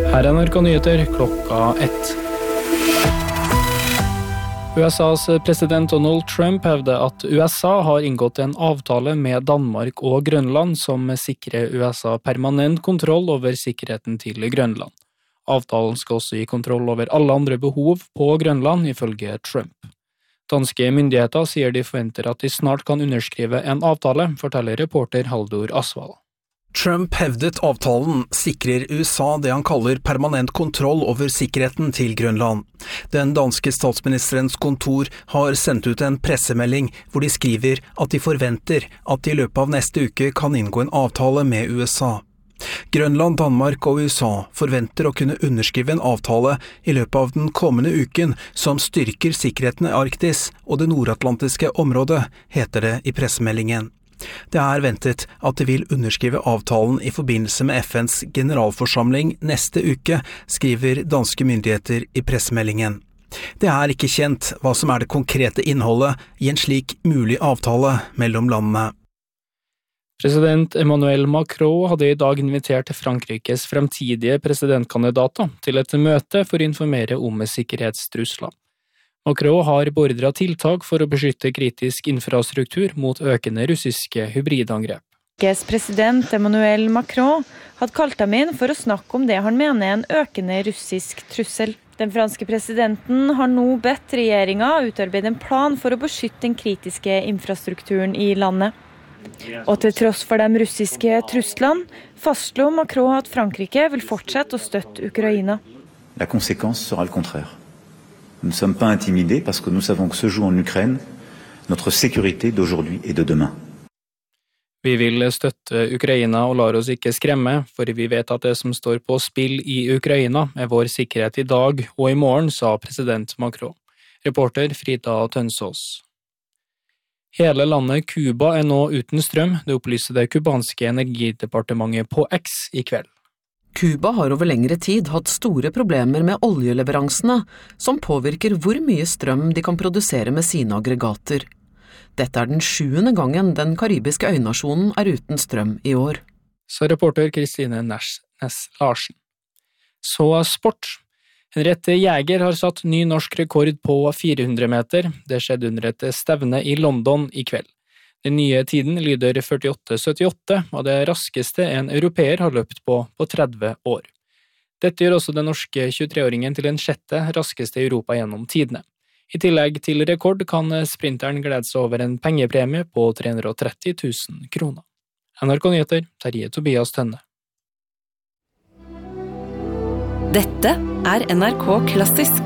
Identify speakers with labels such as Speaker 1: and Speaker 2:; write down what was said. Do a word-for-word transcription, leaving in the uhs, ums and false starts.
Speaker 1: Her er N R K Nyheter klokka ett. U S A's president Donald Trump hevder at U S A har inngått en avtale med Danmark og Grønland som sikrer U S A permanent kontroll over sikkerheten til Grønland. Avtalen skal også gi kontroll over alle andre behov på Grønland, ifølge Trump. Danske myndigheter sier de forventer at de snart kan underskrive en avtale, forteller reporter Haldor Asvald.
Speaker 2: Trump hevdet avtalen sikrer U S A det han kaller permanent kontroll over sikkerheten til Grønland. Den danske statsministerens kontor har sendt ut en pressemelding hvor de skriver at de forventer at de i løpet av neste uke kan inngå en avtale med U S A. Grønland, Danmark og U S A forventer å kunne underskrive en avtale i løpet av den kommende uken som styrker sikkerheten i Arktis og det nordatlantiske området, heter det i pressemeldingen. Det er ventet at de vil underskrive avtalen i forbindelse med F N's generalforsamling neste uke, skriver danske myndigheter i pressemeldingen. Det er ikke kjent hva som er det konkrete innholdet i en slik mulig avtale mellom landene.
Speaker 1: President Emmanuel Macron hadde i dag invitert Frankrikes fremtidige presidentkandidater til et møte for å informere om sikkerhetstrusler. Macron har beordret tiltak for å beskytte kritisk infrastruktur mot økende russiske hybridangrep.
Speaker 3: Frankrikes president Emmanuel Macron hadde kalt ham inn for å snakke om det han mener er en økende russisk trussel. Den franske presidenten har nå bedt regjeringen utarbeide en plan for å beskytte den kritiske infrastrukturen i landet. Og til tross for de russiske truslene, fastslo Macron at Frankrike vil fortsette å støtte Ukraina.
Speaker 4: La conséquence sera le contraire. Nous ne sommes pas intimidés parce que nous savons que se joue en Ukraine notre sécurité d'aujourd'hui et de demain.
Speaker 1: Vi vil støtte Ukraina og lar oss ikke skremme, for vi vet at det som står på spill i Ukraina er vår sikkerhet i dag og i morgen, sa president Macron. Reporter Frida Tønsås. Hele landet Cuba er nå uten strøm, det opplyste det kubanske energidepartementet på X i kveld.
Speaker 5: Cuba har over lengre tid hatt store problemer med oljeleveransene, som påvirker hvor mye strøm de kan produsere med sine aggregater. Dette er den sjuende gangen den karibiske øynasjonen er uten strøm i år.
Speaker 1: Så reporter Kristine Næss Larsen. Så sport. Henriette Jæger har satt ny norsk rekord på fire hundre meter. Det skjedde under et stevne i London i kveld. Den nye tiden lyder førtiåtte syttiåtte, og det raskeste en europeer har løpt på på tretti år. Dette gjør også den norske tjuetre-åringen til den sjette raskeste i Europa gjennom tidene. I tillegg til rekord kan sprinteren glede seg over en pengepremie på tre hundre og tretti tusen kroner. N R K Nyheter, Terje Tobias Tønne.
Speaker 6: Dette er N R K Klassisk.